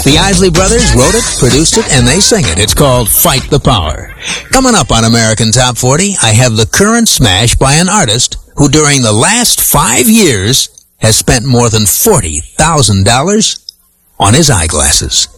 The Isley Brothers wrote it, produced it, and they sing it. It's called Fight the Power. Coming up on American Top 40, I have the current smash by an artist who during the last 5 years has spent more than $40,000 on his eyeglasses.